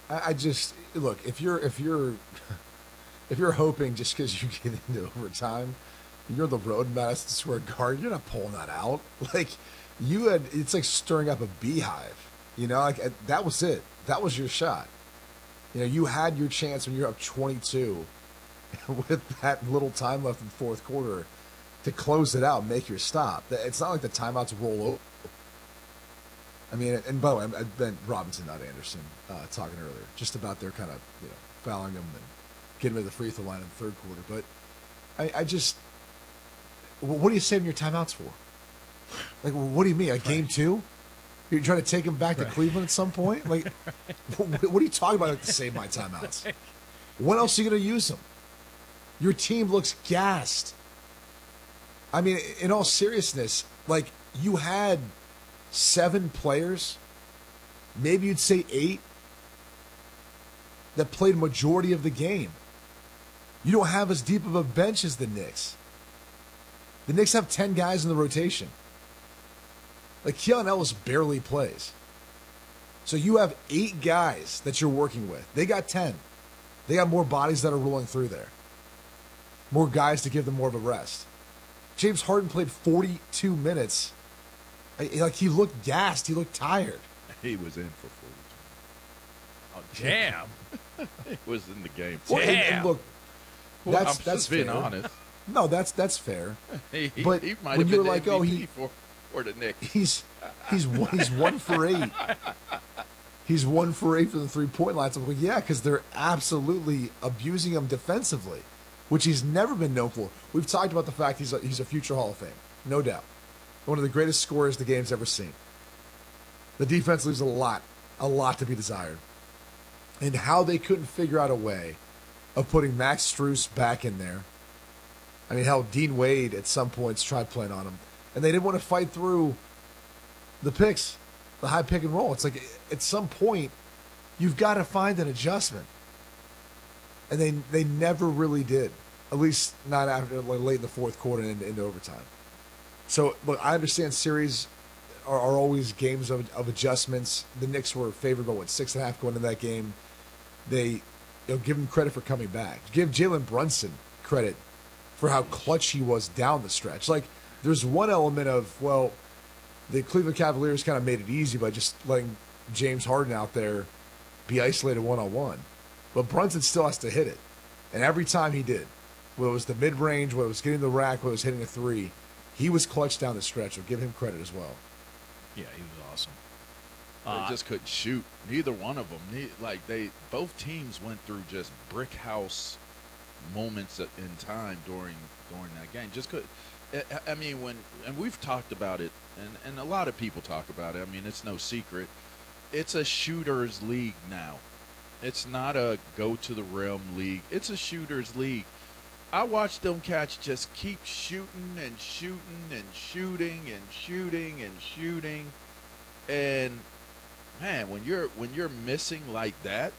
I just look if you're hoping just because you get into overtime, you're the road Madison Square Garden. You're not pulling that out. Like it's like stirring up a beehive. That was it. That was your shot. You had your chance when you're up 22 with that little time left in the fourth quarter to close it out, and make your stop. It's not like the timeouts roll over. I mean, and by the way, I meant Robinson, not Anderson, talking earlier, just about their kind of fouling them and getting to the free throw line in the third quarter. But I just, what are you saving your timeouts for? Like, what do you mean? Game two? You're trying to take him back to Cleveland at some point? Like, what are you talking about to save my timeouts? When else are you going to use them? Your team looks gassed. I mean, in all seriousness, like, you had 7 players, maybe you'd say 8, that played majority of the game. You don't have as deep of a bench as the Knicks. The Knicks have 10 guys in the rotation. Like, Keon Ellis barely plays. So you have 8 guys that you're working with. They got 10. They got more bodies that are rolling through there. More guys to give them more of a rest. James Harden played 42 minutes. Like, he looked gassed. He looked tired. He was in for 42. Oh, damn. He was in the game. Well, and look, Well, that's I'm just being fair. honest. No, that's fair. But he might when have you're been like, the oh, MVP for the Knicks. he's 1 for 8. He's 1 for 8 from the 3-point line. So I'm like, yeah, because they're absolutely abusing him defensively, which he's never been known for. We've talked about the fact he's a future Hall of Fame, no doubt. One of the greatest scorers the game's ever seen. The defense leaves a lot to be desired. And how they couldn't figure out a way of putting Max Strus back in there. I mean, hell, Dean Wade at some points tried playing on him. And they didn't want to fight through the picks, the high pick and roll. It's like, at some point, you've got to find an adjustment. And they never really did. At least not after late in the fourth quarter and into overtime. So, look, I understand series are always games of adjustments. The Knicks were favored by, 6.5 going into that game. They give him credit for coming back. Give Jalen Brunson credit for how clutch he was down the stretch. Like, there's one element of, well, the Cleveland Cavaliers kind of made it easy by just letting James Harden out there be isolated one-on-one. But Brunson still has to hit it. And every time he did, whether it was the mid-range, whether it was getting the rack, whether it was hitting a three, he was clutch down the stretch. I'll give him credit as well. Yeah, he was awesome. They just couldn't shoot. Neither one of them. Both teams went through just brick house moments in time during that game. Just could. I mean, and we've talked about it, and a lot of people talk about it. I mean, it's no secret. It's a shooters league now. It's not a go to the rim league. It's a shooters league. I watched them cats just keep shooting and shooting and shooting and shooting and shooting, and man, when you're missing like that,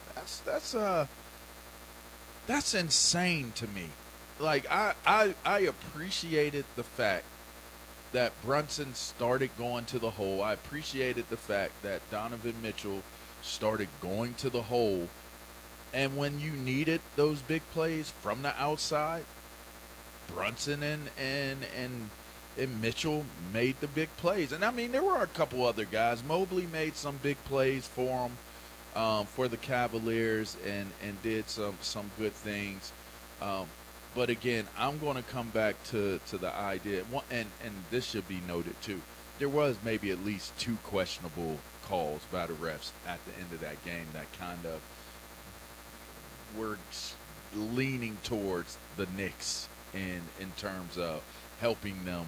that's insane to me. Like, I appreciated the fact that Brunson started going to the hole. I appreciated the fact that Donovan Mitchell started going to the hole. And when you needed those big plays from the outside, Brunson and Mitchell made the big plays. And, I mean, there were a couple other guys. Mobley made some big plays for them, for the Cavaliers, and did some good things. But, again, I'm going to come back to the idea, and this should be noted too. There was maybe at least 2 questionable calls by the refs at the end of that game that kind of were leaning towards the Knicks in terms of helping them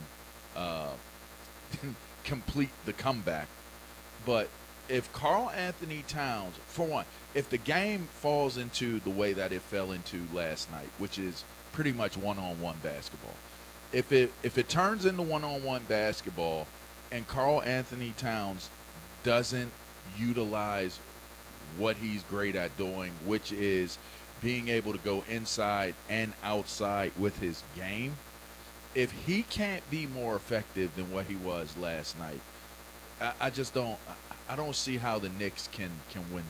complete the comeback. But if Karl Anthony Towns, for one, if the game falls into the way that it fell into last night, which is pretty much one-on-one basketball, if it turns into one-on-one basketball and Karl Anthony Towns doesn't utilize what he's great at doing, which is being able to go inside and outside with his game, if he can't be more effective than what he was last night, I don't see how the Knicks can win